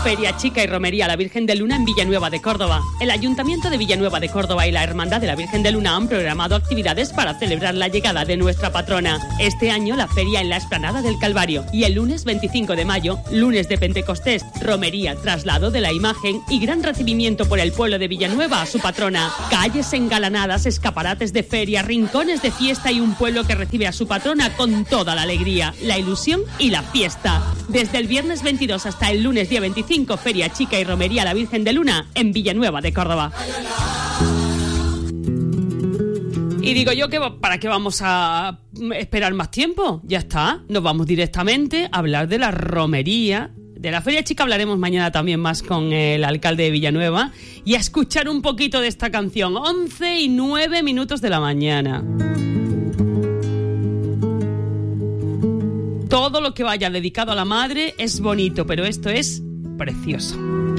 Feria Chica y Romería La Virgen de Luna en Villanueva de Córdoba. El Ayuntamiento de Villanueva de Córdoba y la Hermandad de la Virgen de Luna han programado actividades para celebrar la llegada de nuestra patrona. Este año la feria en la Explanada del Calvario y el lunes 25 de mayo, lunes de Pentecostés, romería, traslado de la imagen y gran recibimiento por el pueblo de Villanueva a su patrona. Calles engalanadas, escaparates de feria, rincones de fiesta y un pueblo que recibe a su patrona con toda la alegría, la ilusión y la fiesta. Desde el viernes 22 hasta el lunes día 25, Feria Chica y Romería La Virgen de Luna en Villanueva de Córdoba. Y digo yo que ¿para qué vamos a esperar más tiempo? Ya está, nos vamos directamente a hablar de la romería. De la Feria Chica hablaremos mañana también más con el alcalde de Villanueva y a escuchar un poquito de esta canción. 11:09 de la mañana. Todo lo que vaya dedicado a la madre es bonito, pero esto es precioso.